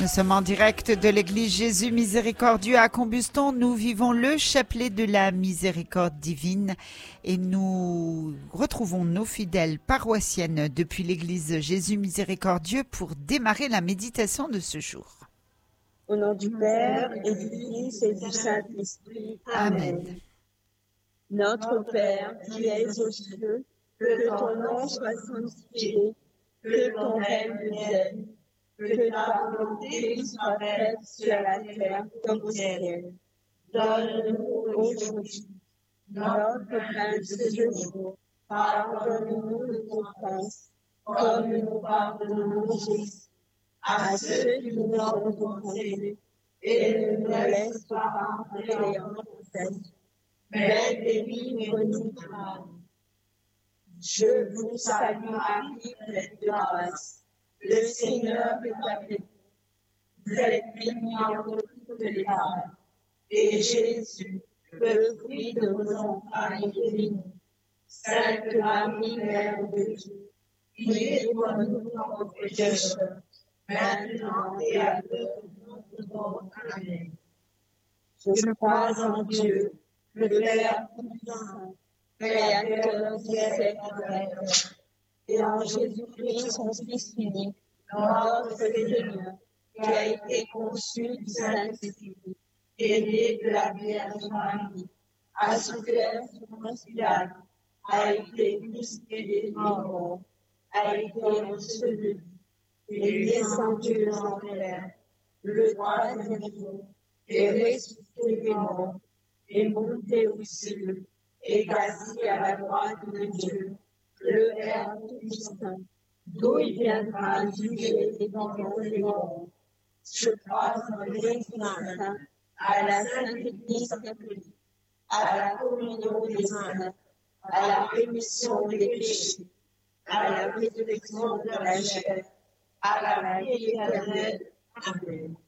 Nous sommes en direct de l'église Jésus Miséricordieux à Combuston. Nous vivons le chapelet de la miséricorde divine et nous retrouvons nos fidèles paroissiennes depuis l'église Jésus Miséricordieux pour démarrer la méditation de ce jour. Au nom du Père et du Fils et du Saint-Esprit. Amen. Notre Père qui es aux cieux, que ton nom soit sanctifié, que ton règne vienne. Que ta volonté soit faite sur la terre comme au ciel. Donne-nous aujourd'hui notre pain de ce jour. Pardonne-nous nos offenses, comme nous pardonnons aussi à ceux qui nous ont offensés. Et ne nous laisse pas entrer en tentation, mais délivre-nous du mal. Je vous salue Marie, pleine de grâce. Le Seigneur est avec vous. Vous êtes bénie entre toutes les femmes. Et Jésus, le fruit de vos entrailles, est béni. Sainte Marie, Mère de Dieu, priez pour nous pauvres pécheurs, maintenant et à l'heure de notre mort. Amen. Je crois en Dieu, le Père Tout-Puissant, Créateur du ciel et de la terre, et en Jésus-Christ, son Fils unique, notre Seigneur, qui a été conçu du Saint-Esprit, et né de la Vierge Marie, a souffert sous Ponce Pilate, a été crucifié et mort, a été enseveli, et descendu aux enfers, le troisième jour, est ressuscité des morts, est monté aux cieux, est assis à la droite de Dieu, le Père Tout-Puissant, d'où il viendra juger les vivants et les morts. Je crois en l'Église sainte, à la Sainte Église catholique, à la communion des saints, à la rémission des péchés, à la résurrection de la chair, à la vie éternelle. Amen.